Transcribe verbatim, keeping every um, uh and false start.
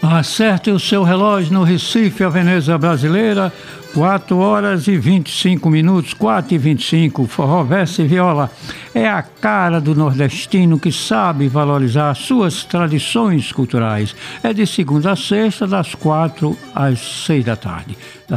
Acerte o seu relógio no Recife, a Veneza Brasileira, quatro horas e vinte e cinco minutos, quatro e vinte e cinco. Forró, verso e viola é a cara do nordestino que sabe valorizar suas tradições culturais. É de segunda a sexta, das quatro às seis da tarde.